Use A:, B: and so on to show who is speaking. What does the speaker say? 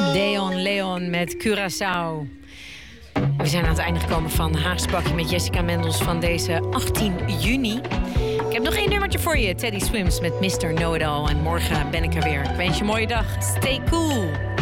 A: Deon Leon met Curaçao. We zijn aan het einde gekomen van Haagse Bakje met Jessica Mendels van deze 18 juni. Ik heb nog 1 nummertje voor je. Teddy Swims met Mr. Know-It-All. En morgen ben ik er weer. Ik wens je een mooie dag. Stay cool.